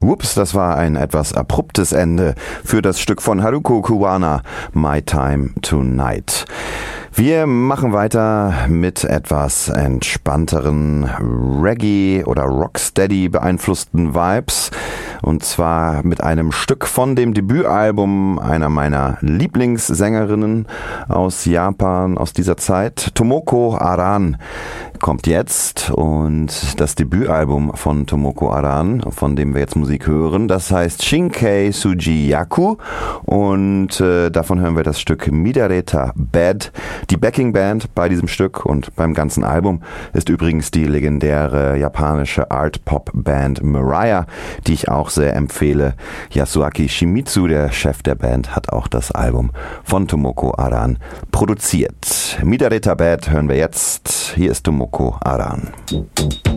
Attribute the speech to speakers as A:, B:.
A: Ups, das war ein etwas abruptes Ende für das Stück von Haruko Kuwahara, My Time Tonight. Wir machen weiter mit etwas entspannteren Reggae- oder Rocksteady beeinflussten Vibes. Und zwar mit einem Stück von dem Debütalbum einer meiner Lieblingssängerinnen aus Japan aus dieser Zeit. Tomoko Aran kommt jetzt, und das Debütalbum von Tomoko Aran, von dem wir jetzt Musik hören, das heißt Shinkei Suji-yaku, und davon hören wir das Stück Midareta Bed. Die Backingband bei diesem Stück und beim ganzen Album ist übrigens die legendäre japanische Art-Pop-Band Mariah, die ich auch sehr empfehle. Yasuaki Shimizu, der Chef der Band, hat auch das Album von Tomoko Aran produziert. Midareta Bed hören wir jetzt. Hier ist Tomoko Aran.